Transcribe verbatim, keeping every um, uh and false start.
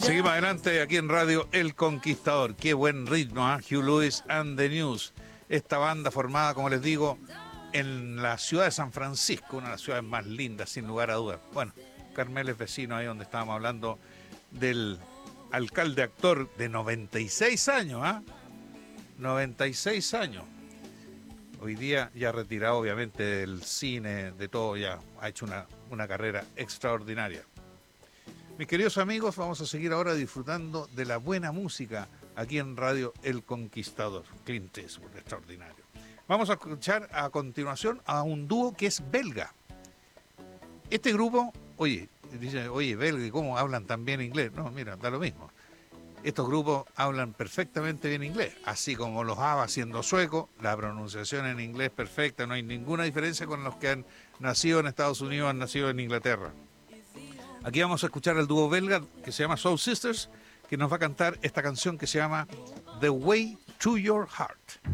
Seguimos adelante aquí en Radio El Conquistador. Qué buen ritmo, ¿eh? Hugh Lewis and the News. Esta banda formada, como les digo, en la ciudad de San Francisco, una de las ciudades más lindas, sin lugar a dudas. Bueno, Carmel es vecino, ahí donde estábamos hablando del alcalde actor de noventa y seis años, ¿ah? ¿eh? noventa y seis años. Hoy día ya retirado, obviamente, del cine, de todo, ya ha hecho una, una carrera extraordinaria. Mis queridos amigos, vamos a seguir ahora disfrutando de la buena música aquí en Radio El Conquistador. Clint Eastwood, extraordinario. Vamos a escuchar a continuación a un dúo que es belga. Este grupo, oye, dice, oye, belga, ¿cómo hablan tan bien inglés? No, mira, da lo mismo. Estos grupos hablan perfectamente bien inglés, así como los ABBA siendo suecos, la pronunciación en inglés perfecta, no hay ninguna diferencia con los que han nacido en Estados Unidos, han nacido en Inglaterra. Aquí vamos a escuchar al dúo belga que se llama Soul Sisters, que nos va a cantar esta canción que se llama The Way to Your Heart.